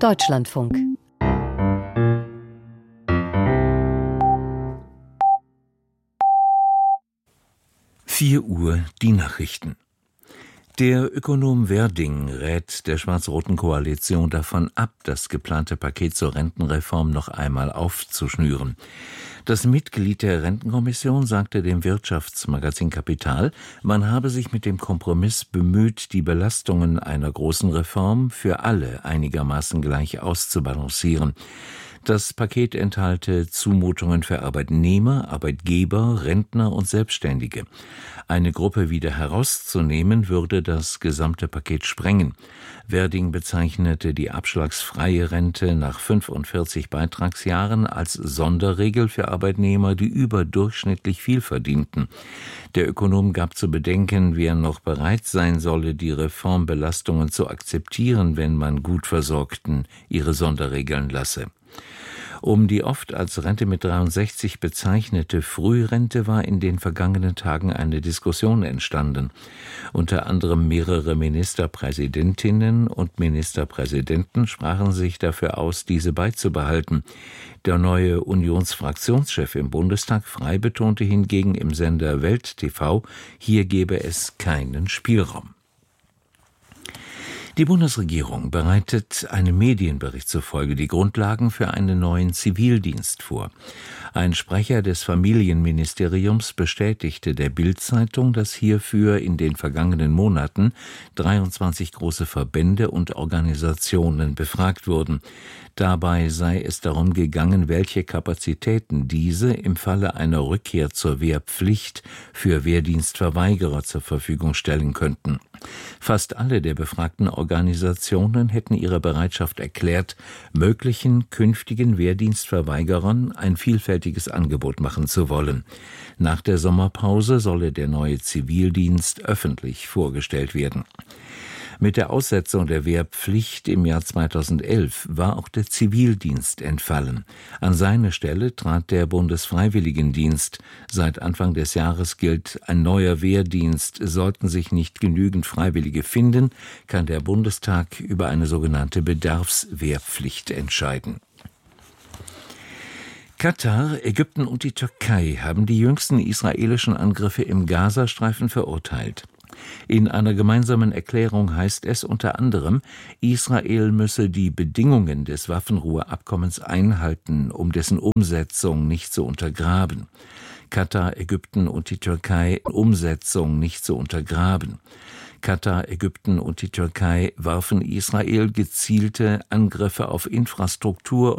Deutschlandfunk. Uhr die Nachrichten. Der Ökonom Werding rät der schwarz-roten Koalition davon ab, das geplante Paket zur Rentenreform noch einmal aufzuschnüren. Das Mitglied der Rentenkommission sagte dem Wirtschaftsmagazin Kapital, man habe sich mit dem Kompromiss bemüht, die Belastungen einer großen Reform für alle einigermaßen gleich auszubalancieren. Das Paket enthalte Zumutungen für Arbeitnehmer, Arbeitgeber, Rentner und Selbstständige. Eine Gruppe wieder herauszunehmen, würde das gesamte Paket sprengen. Werding bezeichnete die abschlagsfreie Rente nach 45 Beitragsjahren als Sonderregel für Arbeitnehmer, die überdurchschnittlich viel verdienten. Der Ökonom gab zu bedenken, wer noch bereit sein solle, die Reformbelastungen zu akzeptieren, wenn man Gutversorgten ihre Sonderregeln lasse. Um die oft als Rente mit 63 bezeichnete Frührente war in den vergangenen Tagen eine Diskussion entstanden. Unter anderem mehrere Ministerpräsidentinnen und Ministerpräsidenten sprachen sich dafür aus, diese beizubehalten. Der neue Unionsfraktionschef im Bundestag Frey betonte hingegen im Sender Welt TV, hier gebe es keinen Spielraum. Die Bundesregierung bereitet einem Medienbericht zufolge die Grundlagen für einen neuen Zivildienst vor. Ein Sprecher des Familienministeriums bestätigte der Bild-Zeitung, dass hierfür in den vergangenen Monaten 23 große Verbände und Organisationen befragt wurden. Dabei sei es darum gegangen, welche Kapazitäten diese im Falle einer Rückkehr zur Wehrpflicht für Wehrdienstverweigerer zur Verfügung stellen könnten. Fast alle der befragten Organisationen hätten ihre Bereitschaft erklärt, möglichen künftigen Wehrdienstverweigerern ein vielfältiges Angebot machen zu wollen. Nach der Sommerpause solle der neue Zivildienst öffentlich vorgestellt werden. Mit der Aussetzung der Wehrpflicht im Jahr 2011 war auch der Zivildienst entfallen. An seine Stelle trat der Bundesfreiwilligendienst. Seit Anfang des Jahres gilt ein neuer Wehrdienst. Sollten sich nicht genügend Freiwillige finden, kann der Bundestag über eine sogenannte Bedarfswehrpflicht entscheiden. Katar, Ägypten und die Türkei haben die jüngsten israelischen Angriffe im Gazastreifen verurteilt. In einer gemeinsamen Erklärung heißt es unter anderem, Israel müsse die Bedingungen des Waffenruheabkommens einhalten, um dessen Umsetzung nicht zu untergraben. Katar, Ägypten und die Türkei Umsetzung nicht zu untergraben. Katar, Ägypten und die Türkei warfen Israel gezielte Angriffe auf Infrastruktur